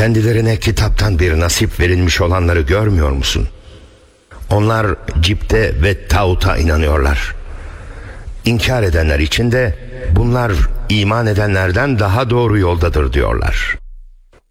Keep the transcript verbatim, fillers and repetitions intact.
Kendilerine kitaptan bir nasip verilmiş olanları görmüyor musun? Onlar cipte ve tağuta inanıyorlar. İnkar edenler için de bunlar iman edenlerden daha doğru yoldadır diyorlar.